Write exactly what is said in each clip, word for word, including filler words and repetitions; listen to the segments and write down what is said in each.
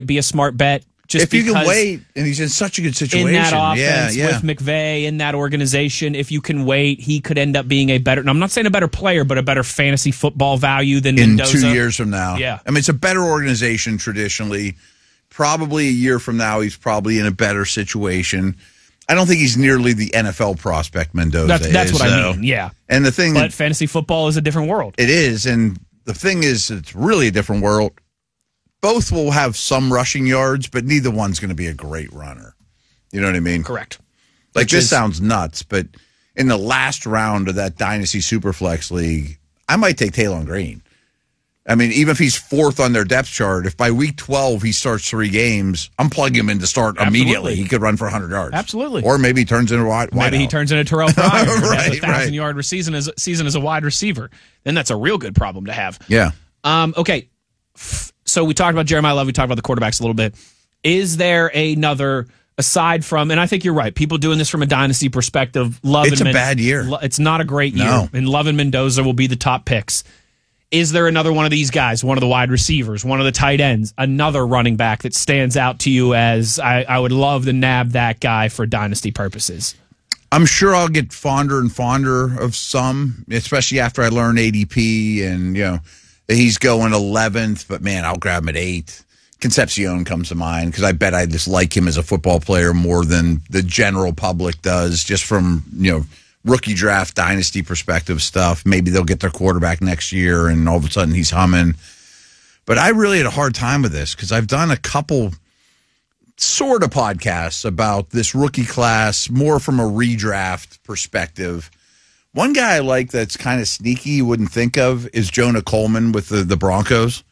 be a smart bet. Just if you can wait, and he's in such a good situation. In that offense yeah, yeah. with McVay, in that organization, if you can wait, he could end up being a better, and I'm not saying a better player, but a better fantasy football value than in Mendoza. two years from now. Yeah. I mean, it's a better organization traditionally. Probably a year from now, he's probably in a better situation. I don't think he's nearly the N F L prospect Mendoza That's, that's is. what though. I mean, yeah. And the thing, But fantasy football is a different world. It is, and the thing is, it's really a different world. Both will have some rushing yards, but neither one's going to be a great runner. You know what I mean? Correct. Like, Which this is, sounds nuts, but in the last round of that Dynasty Superflex League, I might take Taylor Green. I mean, even if he's fourth on their depth chart, if by week twelve he starts three games, I'm plugging him in to start Absolutely. immediately. He could run for one hundred yards. Absolutely. Or maybe he turns into a wide Maybe he out. turns into Terrell Pryor and right, has a thousand-yard right. season as, season as a wide receiver. Then that's a real good problem to have. Yeah. Um, okay, so we talked about Jeremiah Love. We talked about the quarterbacks a little bit. Is there another, aside from, and I think you're right, people doing this from a dynasty perspective, Love It's and a Men- bad year. It's not a great year, No. and Love and Mendoza will be the top picks. Is there another one of these guys, one of the wide receivers, one of the tight ends, another running back that stands out to you as, I, I would love to nab that guy for dynasty purposes? I'm sure I'll get fonder and fonder of some, especially after I learn A D P and, you know, that he's going eleventh, but man, I'll grab him at eighth. Concepcion comes to mind because I bet I just like him as a football player more than the general public does, just from, you know, rookie draft dynasty perspective stuff. Maybe they'll get their quarterback next year and all of a sudden he's humming. But I really had a hard time with this because I've done a couple sort of podcasts about this rookie class more from a redraft perspective. One guy I like that's kind of sneaky you wouldn't think of is Jonah Coleman with the, the Broncos.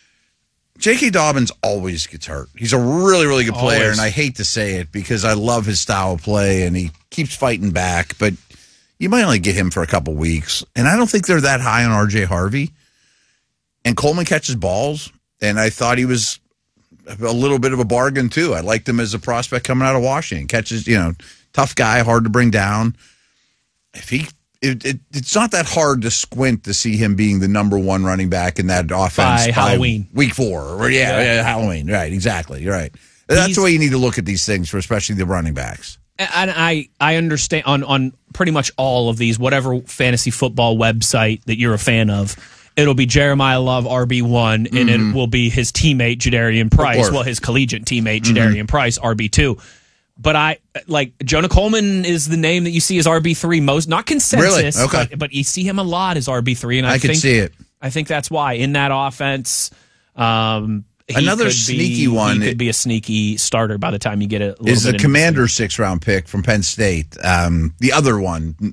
J K. Dobbins always gets hurt. He's a really, really good player, Always. and I hate to say it because I love his style of play, and he keeps fighting back, but you might only get him for a couple weeks. And I don't think they're that high on R J Harvey. And Coleman catches balls, and I thought he was a little bit of a bargain, too. I liked him as a prospect coming out of Washington. Catches, you know, tough guy, hard to bring down. If he, it, it, it's not that hard to squint to see him being the number one running back in that offense By by Halloween. week four. Or, yeah, Yeah. yeah, Halloween. Right, exactly. You're right. That's He's- the way you need to look at these things, for especially the running backs. And I, I understand on, on pretty much all of these, whatever fantasy football website that you're a fan of, it'll be Jeremiah Love R B one, and Mm-hmm. it will be his teammate Jadarian Price, course. well, his collegiate teammate Jadarian Mm-hmm. Price R B two. But I like Jonah Coleman is the name that you see as R B three most, not consensus, Really? Okay. but, but you see him a lot as R B three, and I, I think can see it. I think that's why in that offense. Um, he Another could sneaky be, one He could be a sneaky starter by the time you get it. Is the Commander six round pick from Penn State. Um, the other one, n-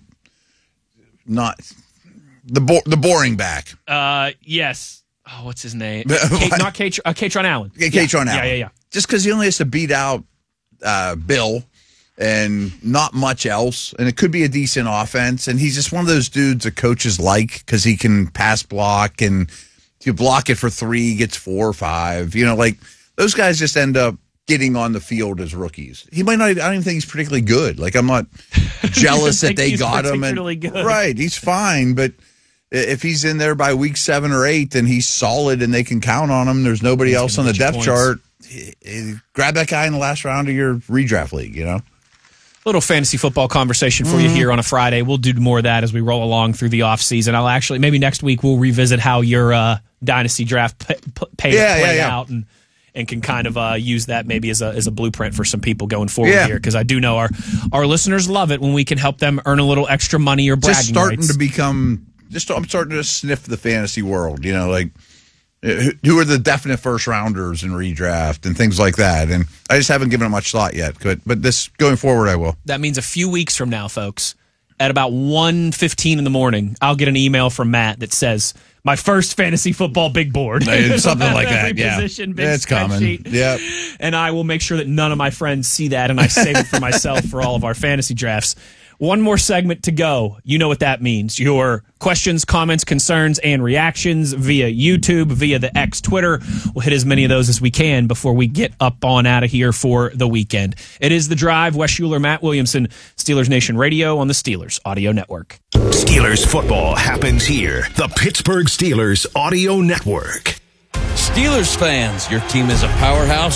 not the bo- the boring back. Uh, yes. Oh, what's his name? Kate, not Kate, uh, Katron Allen. Yeah, Katron yeah. Allen. Yeah, yeah, yeah. Just because he only has to beat out uh, Bill and not much else, and it could be a decent offense. And he's just one of those dudes that coaches like because he can pass block, and if you block it for three, he gets four or five. You know, like those guys just end up getting on the field as rookies. He might not. I don't even think he's particularly good. Like I'm not jealous that think they he's got him. And, particularly good. right, he's fine, but. If he's in there by week seven or eight, then he's solid and they can count on him. There's nobody He's else on gonna the get you depth points. chart. Eh, eh, Grab that guy in the last round of your redraft league, you know? Little fantasy football conversation for you here on a Friday. We'll do more of that as we roll along through the offseason. I'll actually, maybe next week we'll revisit how your uh, dynasty draft pay, pay Yeah, play yeah, yeah. out and and can kind of uh, use that maybe as a as a blueprint for some people going forward Yeah. here, because I do know our our listeners love it when we can help them earn a little extra money or bragging Just starting rights. to become, just I'm starting to sniff the fantasy world, you know, like eh, who are the definite first rounders in redraft and things like that. And I just haven't given it much thought yet, but, but this going forward, I will. That means a few weeks from now, folks, at about one fifteen in the morning, I'll get an email from Matt that says, my first fantasy football big board. Something like Every that, yeah. position, big That's common. spreadsheet. Yep. And I will make sure that none of my friends see that, and I save it for myself for all of our fantasy drafts. One more segment to go. You know what that means. Your questions, comments, concerns, and reactions via YouTube, via the X Twitter. We'll hit as many of those as we can before we get up on out of here for the weekend. It is The Drive. Wes Schuler, Matt Williamson, Steelers Nation Radio on the Steelers Audio Network. Steelers football happens here. The Pittsburgh Steelers Audio Network. Steelers fans, your team is a powerhouse